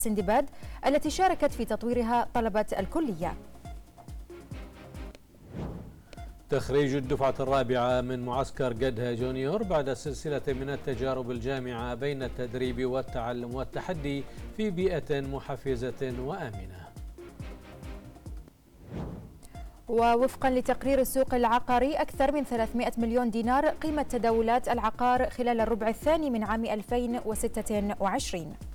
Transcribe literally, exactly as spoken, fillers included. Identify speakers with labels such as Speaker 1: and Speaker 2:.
Speaker 1: سندباد التي شاركت في تطويرها طلبة الكلية.
Speaker 2: تخريج الدفعة الرابعة من معسكر قدها جونيور بعد سلسلة من التجارب الجامعة بين التدريب والتعلم والتحدي في بيئة محفزة وآمنة.
Speaker 1: ووفقا لتقرير السوق العقاري، أكثر من ثلاثمائة مليون دينار قيمة تداولات العقار خلال الربع الثاني من عام ألفين وستة وعشرين.